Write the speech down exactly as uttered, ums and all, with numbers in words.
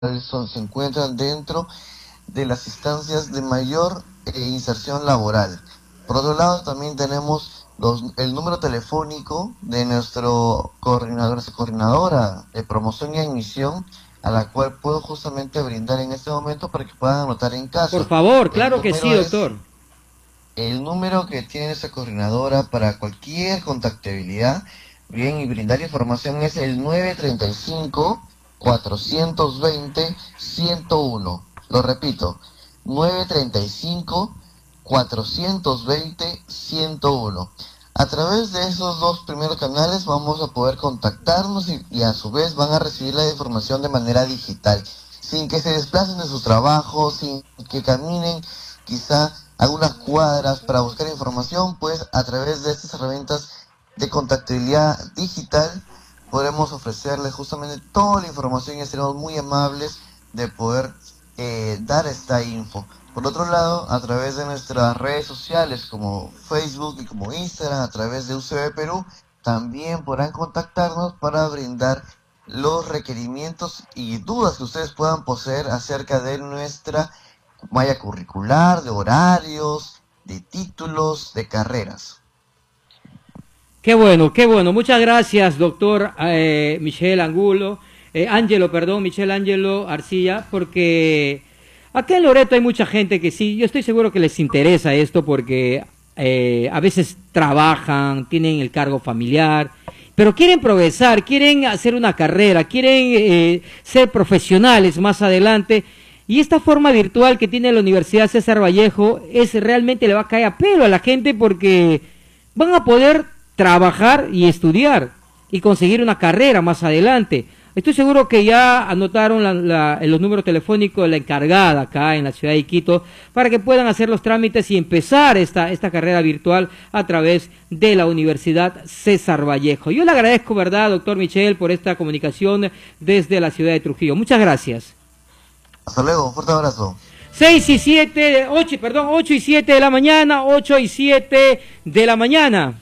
son, se encuentran dentro de las instancias de mayor eh, inserción laboral. Por otro lado, también tenemos los, el número telefónico de nuestro coordinador, nuestra coordinadora de promoción y admisión, a la cual puedo justamente brindar en este momento para que puedan anotar en casa. Por favor, claro El que sí, doctor. El número que tiene nuestra coordinadora para cualquier contactabilidad, bien, y brindar información es el nueve treinta y cinco, cuatrocientos veinte, ciento uno. Lo repito, nueve treinta y cinco, cuatrocientos veinte, ciento uno. A través de esos dos primeros canales vamos a poder contactarnos y, y a su vez van a recibir la información de manera digital, sin que se desplacen de su trabajo, sin que caminen quizá algunas cuadras para buscar información. Pues a través de estas herramientas de contactabilidad digital podremos ofrecerles justamente toda la información y seremos muy amables de poder eh, dar esta info. Por otro lado, a través de nuestras redes sociales como Facebook y como Instagram, a través de U C B Perú, también podrán contactarnos para brindar los requerimientos y dudas que ustedes puedan poseer acerca de nuestra malla curricular, de horarios, de títulos, de carreras. Qué bueno, qué bueno. Muchas gracias, doctor eh, Michel Angulo, eh, Ángelo, perdón, Michel Ángelo Arcilla, porque acá en Loreto hay mucha gente que sí, yo estoy seguro que les interesa esto porque eh, a veces trabajan, tienen el cargo familiar, pero quieren progresar, quieren hacer una carrera, quieren eh, ser profesionales más adelante. Y esta forma virtual que tiene la Universidad César Vallejo es realmente le va a caer a pelo a la gente porque van a poder trabajar y estudiar y conseguir una carrera más adelante. Estoy seguro que ya anotaron la, la, los números telefónicos de la encargada acá en la ciudad de Quito para que puedan hacer los trámites y empezar esta, esta carrera virtual a través de la Universidad César Vallejo. Yo le agradezco, ¿verdad, doctor Michel, por esta comunicación desde la ciudad de Trujillo? Muchas gracias. Hasta luego, un fuerte abrazo. seis y siete, ocho, perdón, ocho y siete de la mañana, ocho y siete de la mañana.